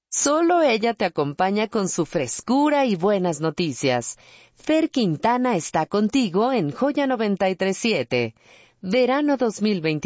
Solo ella te acompaña con su frescura y buenas noticias. Fer Quintana está contigo en Joya 93.7. Verano 2023.